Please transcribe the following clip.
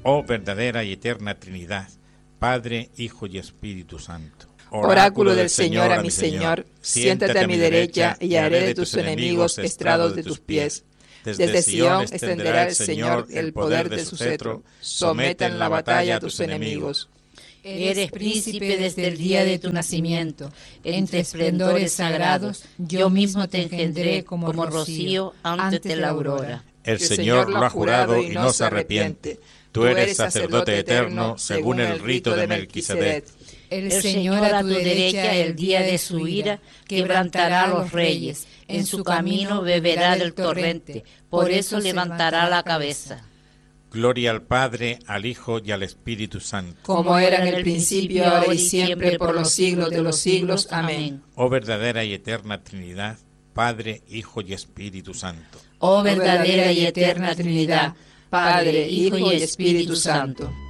Oh verdadera y eterna Trinidad, Padre, Hijo y Espíritu Santo. Oráculo del Señor a mi Señor, siéntate a mi derecha y haré de tus enemigos estrados de tus pies. Desde Sión extenderá el Señor el poder de su cetro, someta en la batalla a tus enemigos. Eres príncipe desde el día de tu nacimiento. Entre esplendores sagrados, yo mismo te engendré como rocío antes de la aurora. El Señor lo ha jurado y no se arrepiente. Tú eres sacerdote eterno según el rito de Melquisedec. El Señor a tu derecha el día de su ira quebrantará a los reyes. En su camino beberá del torrente, por eso levantará la cabeza. Gloria al Padre, al Hijo y al Espíritu Santo. Como era en el principio, ahora y siempre, por los siglos de los siglos. Amén. Oh verdadera y eterna Trinidad, Padre, Hijo y Espíritu Santo. Oh verdadera y eterna Trinidad, Padre, Hijo y Espíritu Santo.